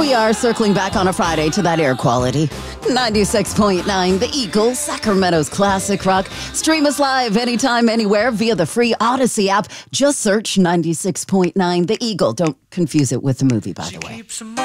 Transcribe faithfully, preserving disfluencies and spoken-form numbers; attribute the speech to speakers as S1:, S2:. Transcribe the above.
S1: we are circling back on a Friday to that air quality. ninety-six point nine The Eagle, Sacramento's classic rock. Stream us live anytime, anywhere via the free Odyssey app. Just search ninety-six point nine The Eagle. Don't confuse it with the movie, by the way.